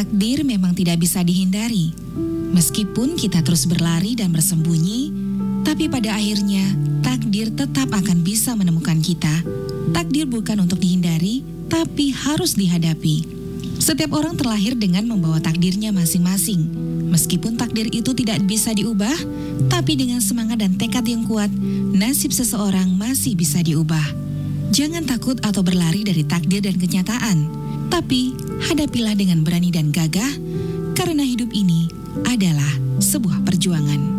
Takdir memang tidak bisa dihindari. Meskipun kita terus berlari dan bersembunyi, tapi pada akhirnya takdir tetap akan bisa menemukan kita. Takdir bukan untuk dihindari, tapi harus dihadapi. Setiap orang terlahir dengan membawa takdirnya masing-masing. Meskipun takdir itu tidak bisa diubah, tapi dengan semangat dan tekad yang kuat, nasib seseorang masih bisa diubah. Jangan takut atau berlari dari takdir dan kenyataan, tapi hadapilah dengan berani dan gagah, karena hidup ini adalah sebuah perjuangan.